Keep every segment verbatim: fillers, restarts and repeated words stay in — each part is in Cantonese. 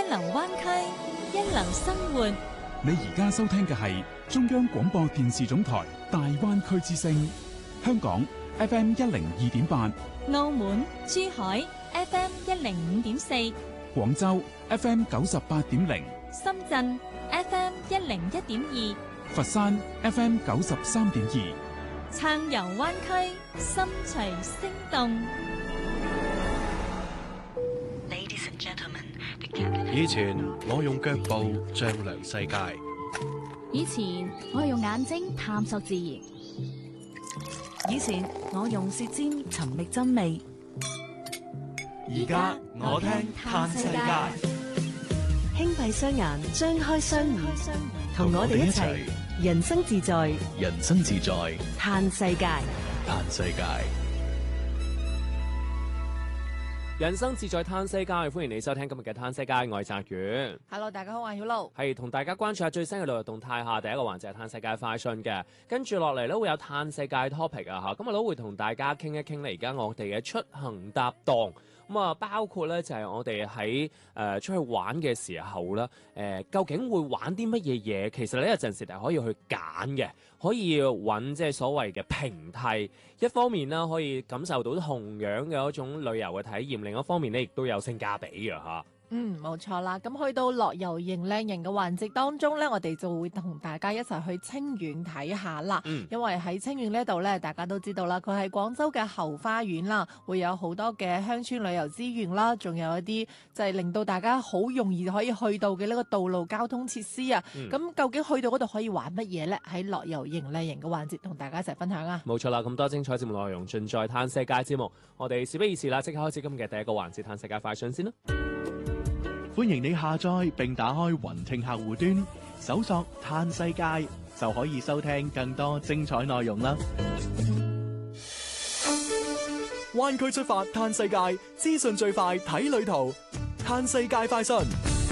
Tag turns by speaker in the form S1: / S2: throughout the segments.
S1: 流灣區，一流生活。
S2: 你而家收聽嘅係中央廣播電視總台大灣區之聲，香港 F M 一零二點八，
S1: 澳門、珠海 F M 一零五點四，
S2: 廣州 F M 九十八點零，
S1: 深圳 F M 一零一點二，
S2: 佛山 F M 九十三點二。
S1: 暢遊灣區，心隨聲動。
S3: 以前我用腳步丈量世界，
S4: 以前我係用眼睛探索自然，
S5: 以前我用舌尖尋覓真味，
S3: 而家我聽嘆世界。
S6: 輕閉雙眼，張開雙耳，同我哋一齊人生自在，
S3: 人生自在
S6: 嘆世界，
S3: 嘆世界。
S7: 人生自在嘆世界，歡迎你收聽今日嘅嘆世界，我係澤源。
S8: Hello， 大家好，我係曉露。
S7: 係同大家關注下最新嘅旅遊動態下，第一個環節係嘆世界快訊嘅，跟住落嚟咧會有嘆世界 topic 啊嚇，今日都會同大家傾一傾咧，而家我哋嘅出行搭檔。咁啊，包括咧就係我哋喺誒出去玩嘅時候啦，誒、呃、究竟會玩啲乜嘢嘢？其實呢，有陣時係可以去揀嘅，可以揾即係所謂嘅平替。一方面呢，可以感受到同樣嘅一種旅遊嘅體驗，另一方面呢，亦都有性價比嘅嚇。
S8: 嗯，冇錯啦。咁去到樂遊型靚型嘅環節當中呢，我哋就會同大家一齊去清遠睇下啦。嗯、因為喺清遠呢度呢，大家都知道啦，佢係廣州嘅後花園啦，會有好多嘅鄉村旅遊資源啦，仲有一啲就係令到大家好容易可以去到嘅呢個道路交通設施啊。咁、嗯、究竟去到嗰度可以玩乜嘢呢？喺樂遊型靚型嘅環節同大家一齊分享啊！
S7: 冇錯啦，咁多精彩節目內容盡在嘆世界節目。我哋事不宜遲啦，即刻開始今日嘅第一個環節嘆世界快訊先啦。
S3: 歡迎你下載並打開雲聽客戶端，搜索嘆世界就可以收聽更多精彩內容啦。灣區出發嘆世界，資訊最快睇旅途，嘆世界快訊。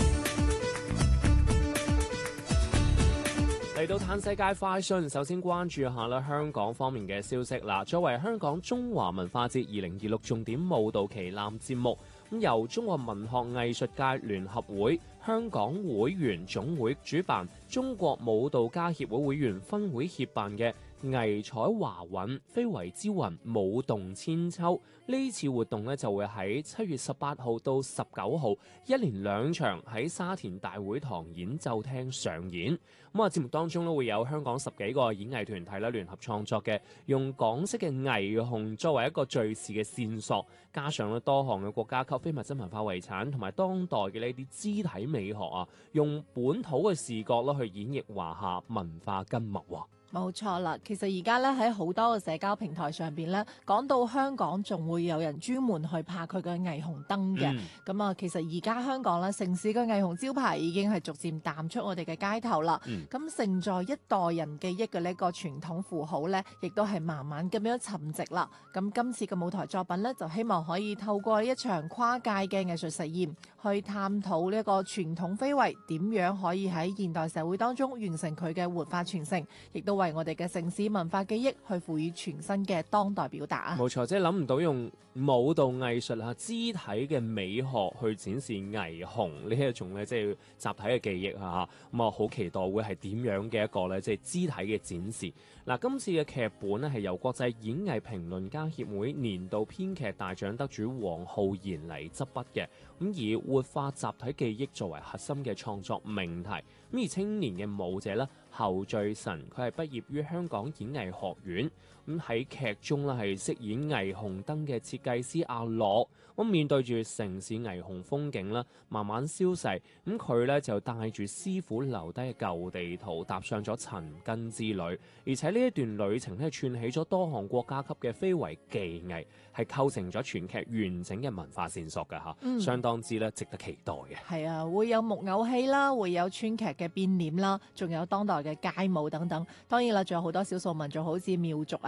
S7: 嚟到嘆世界快訊，首先關注下咧香港方面嘅消息啦。作為香港中華文化節二零二六重點舞蹈旗艦節目，咁由中國文學藝術界聯合會香港會員總會主辦，中國舞蹈家協會會員分會協辦嘅藝彩華韻非遺之雲舞動千秋，呢次活動咧就會喺七月十八號到十九號一連兩場喺沙田大會堂演奏廳上演。咁啊，節目當中咧會有香港十幾個演藝團體咧聯合創作嘅，用港式嘅霓虹作為一個敘事嘅線索，加上咧多項嘅國家級非物質文化遺產同埋當代嘅呢啲肢體美學啊，用本土嘅視覺咧去演繹華夏文化根脈。
S8: 冇錯啦，其實而家咧喺好多嘅社交平台上邊咧，講到香港仲會有人專門去拍佢嘅霓虹燈嘅。咁啊、嗯，其實而家香港咧城市嘅霓虹招牌已經係逐漸淡出我哋嘅街頭啦。咁、嗯、承載一代人記憶嘅呢個傳統符號咧，亦都係慢慢咁樣沉寂啦。咁今次嘅舞台作品咧，就希望可以透過一場跨界嘅藝術實驗，去探討呢一個傳統非遺點樣可以喺現代社會當中完成佢嘅活化傳承，亦都為我哋嘅城市文化記憶去賦予全新嘅當代表達啊！
S7: 冇錯，即係諗唔到用舞蹈藝術啊、肢體嘅美學去展示霓虹呢一種咧，即係集體嘅記憶啊！嚇咁啊，好期待會係點樣嘅一個咧，即係肢體嘅展示。嗱，今次嘅劇本咧係由國際演藝評論家協會年度編劇大獎得主黃浩然嚟執筆嘅，咁以活化集體記憶作為核心嘅創作命題。咁而青年嘅舞者咧，侯聚臣佢係畢業於香港演藝學院，咁喺劇中咧係飾演霓虹燈嘅設計師阿樂。咁面對住城市霓虹風景啦，慢慢消逝，咁佢咧就帶住師傅留低嘅舊地圖，踏上咗尋根之旅。而且呢一段旅程咧，串起咗多項國家級嘅非遺技藝，係構成咗全劇完整嘅文化線索㗎嚇，嗯、相當之咧值得期待嘅。
S8: 係啊，會有木偶戲啦，會有川劇嘅變臉啦，仲有當代嘅街舞等等。當然啦，仲有好多少數民族，好似苗族啊、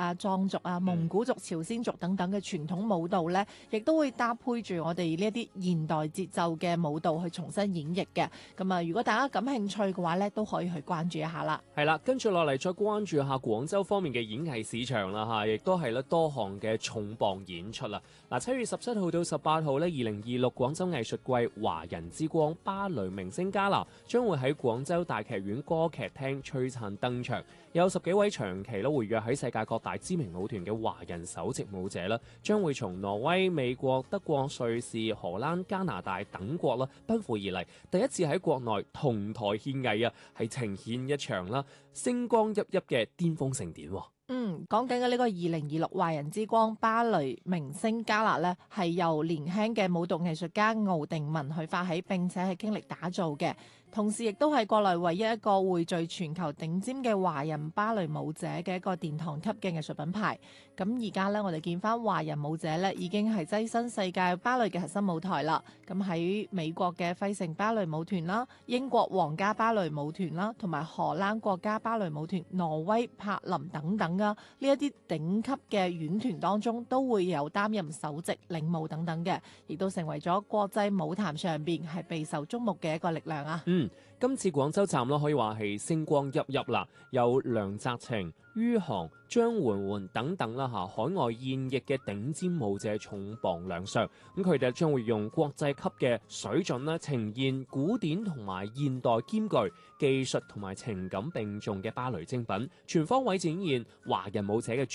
S8: 啊、藏族啊、蒙古族、朝鮮族等等嘅傳統舞蹈咧，亦都會搭配住我哋呢一啲現代節奏嘅舞蹈去重新演繹嘅。咁啊，如果大家感興趣嘅話咧，都可以去關注一下啦。
S7: 係啦，跟住落嚟再關注下廣州方面嘅演藝市場啦嚇，亦都係咧多項嘅重磅演出啦。嗱，七月十七號到十八號呢，二零二六廣州藝術季華人之光芭蕾明星加拿將會喺廣州大劇院歌劇廳璀璨登場，有十幾位長期咧活躍喺世界各大知名舞團嘅華人首席舞者啦，將會從挪威、美國、德國、瑞士、荷蘭、加拿大等國啦奔赴而嚟，第一次喺國內同台獻藝啊，係呈現一場啦星光熠熠嘅巔峰盛典。
S8: 嗯，講緊嘅呢個二零二六華人之光芭蕾明星加拿呢，係由年輕嘅舞蹈藝術家敖定文去發起，並且係傾力打造嘅。同時亦都係國內唯一一個匯聚全球頂尖嘅華人芭蕾舞者嘅一個殿堂級嘅藝術品牌。咁而家呢，我哋見翻華人舞者呢已經係躋身世界芭蕾嘅核心舞台啦。咁喺美國嘅費城芭蕾舞團啦、英國皇家芭蕾舞團啦，同埋荷蘭國家芭蕾舞團、挪威柏林等等啊，呢一啲頂級嘅院團當中都會有擔任首席領舞等等嘅，亦都成為咗國際舞壇上邊係備受矚目嘅一個力量啊！
S7: 嗯，今次廣州站咯，可以話係星光熠熠啦，有梁澤晴、于航、張媛媛等等啦嚇，海外現役嘅頂尖舞者重磅亮相，咁佢哋將會用國際級嘅水準啦，呈現古典同埋現代兼具、技術同埋情感並重嘅芭蕾精品，全方位展現華人舞者嘅